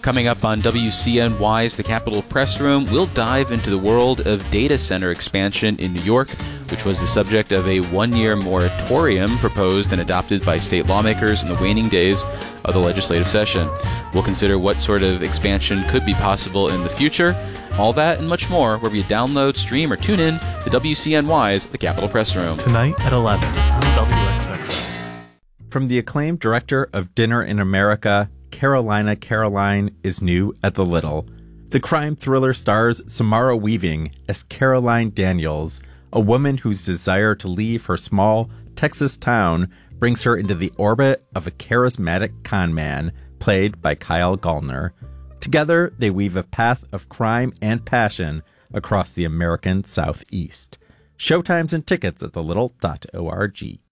Coming up on WCNY's The Capitol Press Room, we'll dive into the world of data center expansion in New York, which was the subject of a one-year moratorium proposed and adopted by state lawmakers in the waning days of the legislative session. We'll consider what sort of expansion could be possible in the future. All that and much more wherever you download, stream, or tune in to WCNY's The Capitol Press Room. Tonight at 11 on WXXM. From the acclaimed director of Dinner in America, Carolina Caroline is new at the Little. The crime thriller stars Samara Weaving as Caroline Daniels, a woman whose desire to leave her small Texas town brings her into the orbit of a charismatic con man, played by Kyle Gallner. Together, they weave a path of crime and passion across the American Southeast. Showtimes and tickets at thelittle.org.